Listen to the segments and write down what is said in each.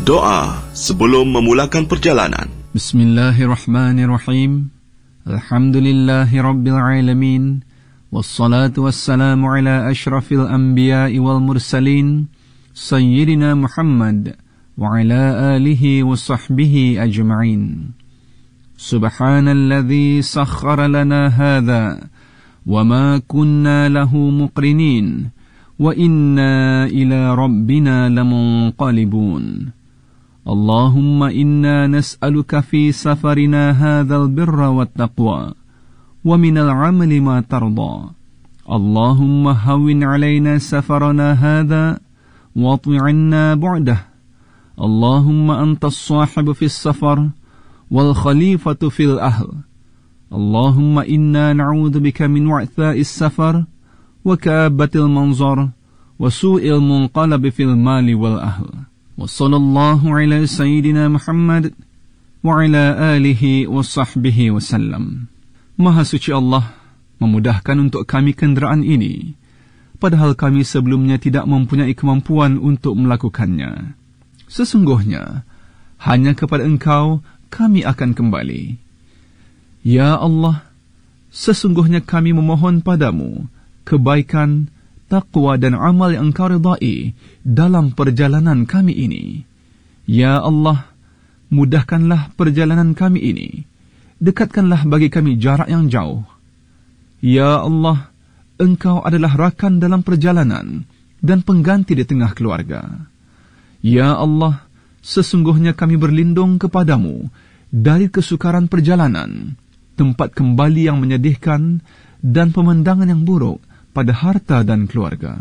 Doa sebelum memulakan perjalanan. Bismillahirrahmanirrahim. Alhamdulillahi Rabbil Alamin. Wassalatu wassalamu ala ashrafil anbiya'i wal mursalin, Sayyidina Muhammad wa ala alihi wa sahbihi ajma'in. Subhanalladzi sakhkhara lana hadha wa ma kunna lahu muqrinin wa inna ila rabbina lamunqalibun. Allahumma inna nas'aluka fi safarina hadzal birra wattaqwa wa minal 'amali ma tarda. Allahumma hawwin 'alaina safarana hadza wa at'inna bu'dah. Allahumma antas sahibu fis safar wal khalifatu fil ahl. Allahumma inna na'udzubika min wa'tha'is safar wa ka'abatil manzar wa su'il munqalab fil mali wal ahl. Wa sallallahu ala sayyidina Muhammad wa ala alihi wa sahbihi wa sallam. Maha suci Allah memudahkan untuk kami kenderaan ini, padahal kami sebelumnya tidak mempunyai kemampuan untuk melakukannya. Sesungguhnya hanya kepada Engkau kami akan kembali. Ya Allah, sesungguhnya kami memohon padamu kebaikan, taqwa dan amal yang Engkau ridai dalam perjalanan kami ini. Ya Allah, mudahkanlah perjalanan kami ini. Dekatkanlah bagi kami jarak yang jauh. Ya Allah, Engkau adalah rakan dalam perjalanan dan pengganti di tengah keluarga. Ya Allah, sesungguhnya kami berlindung kepadamu dari kesukaran perjalanan, tempat kembali yang menyedihkan, dan pemandangan yang buruk pada harta dan keluarga.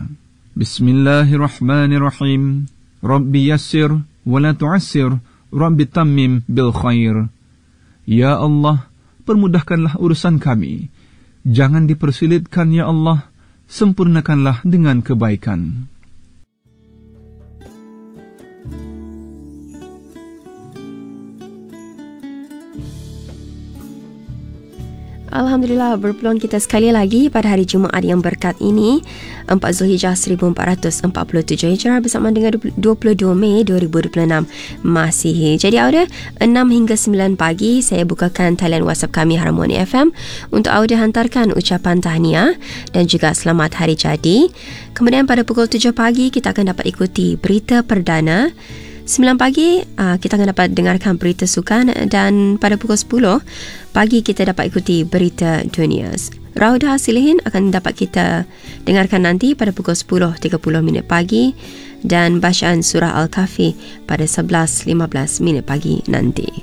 Bismillahirrahmanirrahim. Rabbi yassir wa la tu'assir, Rabbi tammim bil khair. Ya Allah, permudahkanlah urusan kami. Jangan dipersulitkan ya Allah, sempurnakanlah dengan kebaikan. Alhamdulillah, berpeluang kita sekali lagi pada hari Jumaat yang berkat ini, 4 Zulhijjah 1447 Hijrah bersama dengan 22 Mei 2026 Masihi. Jadi audio 6 hingga 9 pagi saya bukakan talian WhatsApp kami Harmoni FM untuk audio hantarkan ucapan tahniah dan juga selamat hari jadi. Kemudian pada pukul 7 pagi kita akan dapat ikuti berita perdana. 9 pagi kita akan dapat dengarkan berita sukan, dan pada pukul 10 pagi kita dapat ikuti berita dunia. Raudah Silihin akan dapat kita dengarkan nanti pada pukul 10.30 pagi, dan bacaan surah Al-Kahfi pada 11.15 pagi nanti.